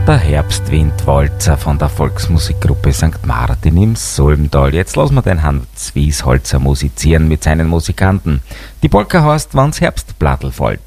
Der Herbstwindwalzer von der Volksmusikgruppe St. Martin im Solmtal. Jetzt lassen wir den Hans Wiesholzer musizieren mit seinen Musikanten. Die Polka heißt, wann's Herbstblattl fällt.